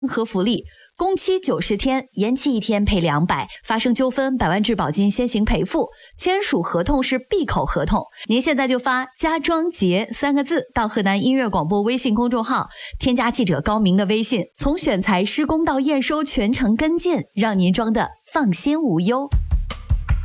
和福利，工期90天，延期1天赔200，发生纠纷100万质保金先行赔付，签署合同是闭口合同。您现在就发家装节3个字到河南音乐广播微信公众号，添加记者高明的微信，从选材施工到验收全程跟进，让您装的放心无忧。